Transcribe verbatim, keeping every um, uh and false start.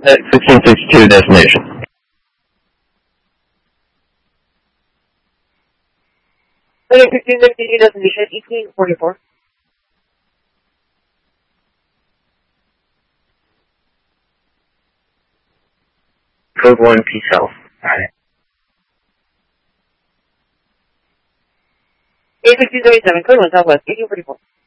At sixteen sixty-two destination. Okay, sixteen sixty-two destination, eighteen forty-four. Code one, Peace Health. Got it. A sixteen seventy-seven, code one, Southwest, eighteen forty-four.